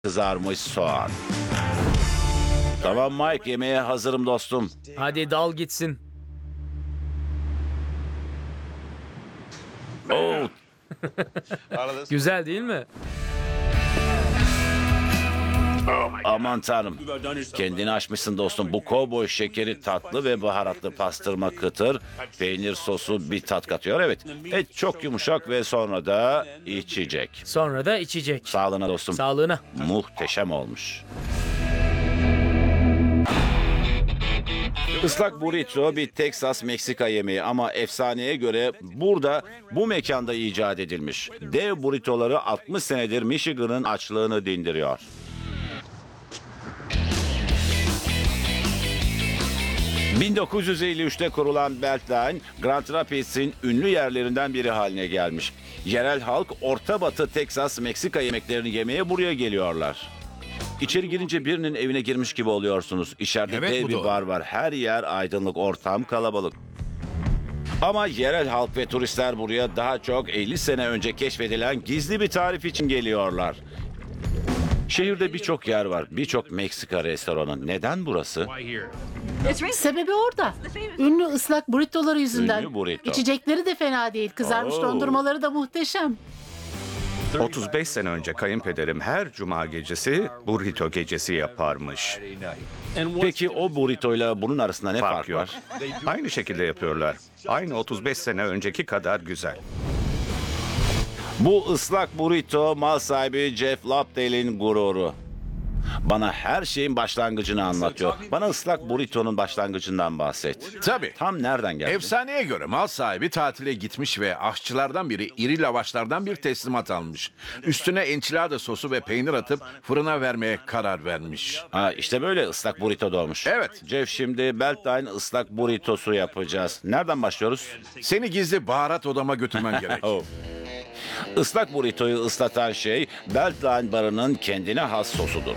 kızarmış soğan. Tamam Mike, yemeğe hazırım dostum. Hadi dal gitsin. Oo, Güzel değil mi? aman tanrım. Kendini aşmışsın dostum. Bu kovboy şekeri tatlı ve baharatlı, pastırma kıtır. Peynir sosu bir tat katıyor. Evet, et çok yumuşak ve sonra da içecek. Sonra da içecek. Sağlığına dostum. Sağlığına. Muhteşem olmuş. Islak burrito bir Texas Meksika yemeği ama efsaneye göre burada bu mekanda icat edilmiş. Dev burritoları 60 senedir Michigan'ın açlığını dindiriyor. ...1953'te kurulan Beltline, Grand Rapids'in ünlü yerlerinden biri haline gelmiş. Yerel halk Orta Batı Texas Meksika yemeklerini yemeye buraya geliyorlar. İçeri girince birinin evine girmiş gibi oluyorsunuz. İçeride Evet, dev bu bir doğru. bar var. Her yer aydınlık, ortam kalabalık. Ama yerel halk ve turistler buraya daha çok 50 sene önce keşfedilen gizli bir tarif için geliyorlar. Şehirde birçok yer var, birçok Meksika restoranı. Neden burası? Sebebi orada. Ünlü ıslak burritoları yüzünden. Ünlü burrito. İçecekleri de fena değil. Kızarmış Oo. dondurmaları da muhteşem. 35 sene önce kayınpederim her cuma gecesi burrito gecesi yaparmış. Peki o burritoyla bunun arasında ne fark Yok. var? Aynı şekilde yapıyorlar. Aynı 35 sene önceki kadar güzel. Bu ıslak burrito mal sahibi Jeff Lobdell'in gururu. Bana her şeyin başlangıcını anlatıyor. Bana ıslak burrito'nun başlangıcından bahset. Tabii. Tam nereden geldi? Efsaneye göre mal sahibi tatile gitmiş ve aşçılardan biri iri lavaşlardan bir teslimat almış. Üstüne enchilada sosu ve peynir atıp fırına vermeye karar vermiş. Ha, işte böyle ıslak burrito doğmuş. Evet. Jeff, şimdi Beltline ıslak burritosu yapacağız. Nereden başlıyoruz? Seni gizli baharat odama götürmen gerek. Oh. Islak burritoyu ıslatan şey Beltline barının kendine has sosudur.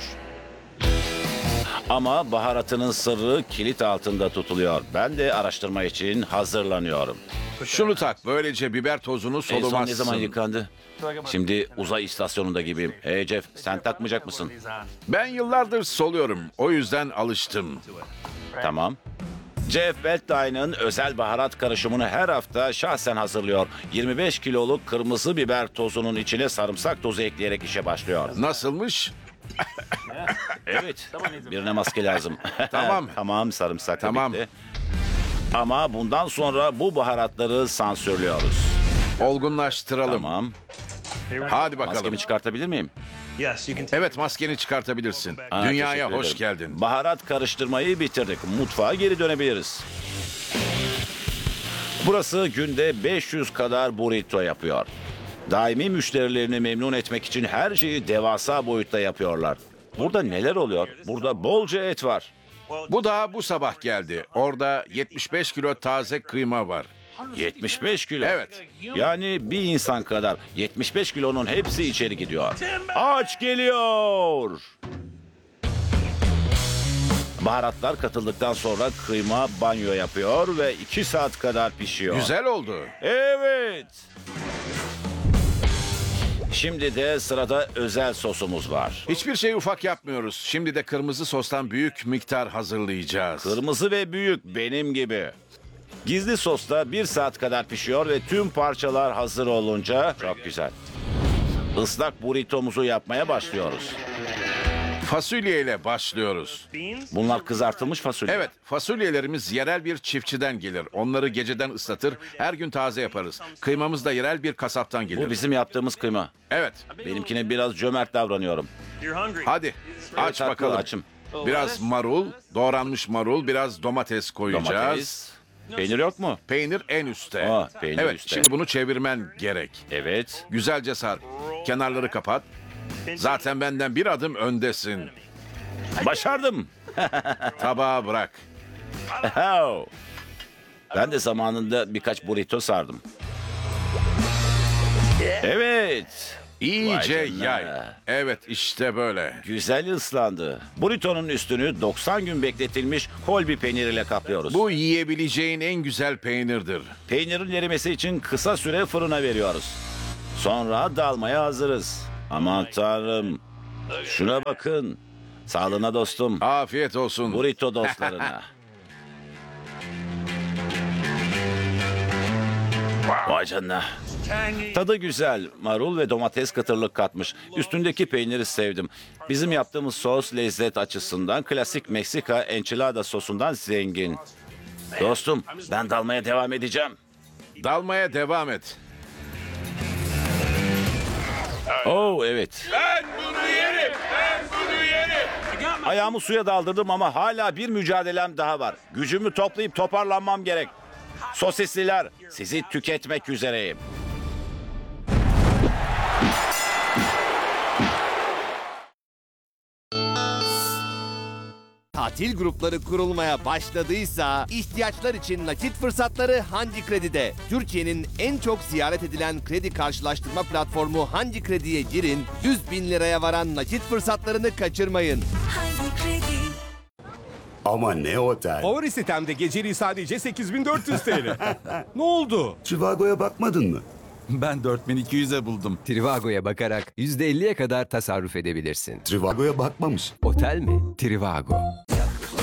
Ama baharatının sırrı kilit altında tutuluyor. Ben de araştırma için hazırlanıyorum. Şunu tak, böylece biber tozunu En son ne solumazsın. zaman yıkandı? Şimdi uzay istasyonunda gibiyim. Hey Jeff, sen takmayacak mısın? Ben yıllardır soluyorum, o yüzden alıştım. Tamam. Jeff Beltline'ın özel baharat karışımını her hafta şahsen hazırlıyor. 25 kiloluk kırmızı biber tozunun içine sarımsak tozu ekleyerek işe başlıyor. Nasılmış? Evet, birine maske lazım. Tamam. Tamam, sarımsak da Tamam. bitti. Ama bundan sonra bu baharatları sansürlüyoruz. Olgunlaştıralım. Tamam. Hadi bakalım. Maskemi çıkartabilir miyim? Evet, maskeni çıkartabilirsin. Ha, Dünyaya teşekkür hoş ederim. geldin. Baharat karıştırmayı bitirdik. Mutfağa geri dönebiliriz. Burası günde 500 kadar burrito yapıyor. Daimi müşterilerini memnun etmek için her şeyi devasa boyutta yapıyorlar. Burada neler oluyor? Burada bolca et var. Bu da bu sabah geldi. Orada 75 kilo taze kıyma var. 75 kilo. Evet. Yani bir insan kadar. 75 kilonun hepsi içeri gidiyor. Aç geliyor. Baharatlar katıldıktan sonra kıyma banyo yapıyor ve 2 saat kadar pişiyor. Güzel oldu. Evet. Şimdi de sırada özel sosumuz var. Hiçbir şey ufak yapmıyoruz. Şimdi de kırmızı sostan büyük miktar hazırlayacağız. Kırmızı ve büyük, benim gibi. Gizli sosta 1 saat kadar pişiyor ve tüm parçalar hazır olunca çok güzel. Islak burritomuzu yapmaya başlıyoruz. Fasulye ile başlıyoruz. Bunlar kızartılmış fasulye. Evet, fasulyelerimiz yerel bir çiftçiden gelir. Onları geceden ıslatır, her gün taze yaparız. Kıymamız da yerel bir kasaptan gelir. Bu bizim yaptığımız kıyma. Evet, Benimkine biraz cömert davranıyorum. hadi aç haklı, bakalım. açım. Biraz marul, doğranmış marul, biraz domates koyacağız. Domates. Peynir yok mu? Peynir en üstte. Peynir evet, üstte. şimdi bunu çevirmen gerek. Evet. Güzelce sar. Kenarları kapat. Zaten benden bir adım öndesin. Başardım. Tabağa bırak. Ben de zamanında birkaç burrito sardım. Evet. İyice Vay canına. yay. Evet, işte böyle. Güzel ıslandı. Burrito'nun üstünü 90 gün bekletilmiş Kolbi peyniriyle kaplıyoruz. Bu yiyebileceğin en güzel peynirdir. Peynirin erimesi için kısa süre fırına veriyoruz. Sonra dalmaya hazırız. Aman tanrım. Şuna bakın. Sağlığına dostum. Afiyet olsun. Burrito dostlarına. Vay canına. Tadı güzel. Marul ve domates kıtırlık katmış. Üstündeki peyniri sevdim. Bizim yaptığımız sos lezzet açısından klasik Meksika enchilada sosundan zengin. Dostum, ben dalmaya devam edeceğim. Dalmaya devam et. Oh evet. Ayağımı suya daldırdım ama hala bir mücadelem daha var. Gücümü toplayıp toparlanmam gerek. Sosisliler, sizi tüketmek üzereyim. Tatil grupları kurulmaya başladıysa ihtiyaçlar için nakit fırsatları Hangi Kredi'de. Türkiye'nin en çok ziyaret edilen kredi karşılaştırma platformu Hangi Kredi'ye girin, 100 bin liraya varan nakit fırsatlarını kaçırmayın. Ama ne otel? Favori sitemde geceliği sadece 8400 TL. Ne oldu? Trivago'ya bakmadın mı? Ben 4200'e buldum. Trivago'ya bakarak %50'ye kadar tasarruf edebilirsin. Trivago'ya bakmamış. Otel mi? Trivago.